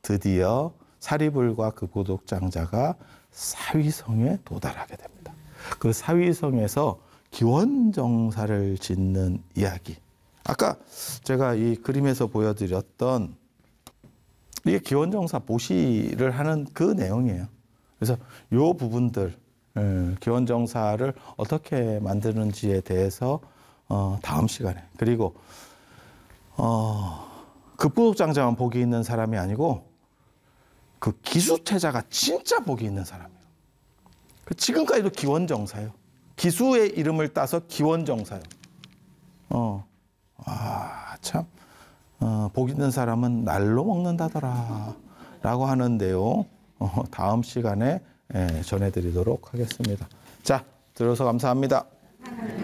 드디어 사리불과 그 고독장자가 사위성에 도달하게 됩니다. 그 사위성에서 기원정사를 짓는 이야기. 아까 제가 이 그림에서 보여드렸던 이게 기원정사 보시를 하는 그 내용이에요. 그래서 이 부분들, 기원정사를 어떻게 만드는지에 대해서 다음 시간에, 그리고 급부독장자만 복이 있는 사람이 아니고 그 기수체자가 진짜 복이 있는 사람이에요. 지금까지도 기원정사예요. 기수의 이름을 따서 기원정사예요. 참, 복 있는 사람은 날로 먹는다더라 라고 하는데요. 다음 시간에 전해드리도록 하겠습니다. 자, 들어서 감사합니다.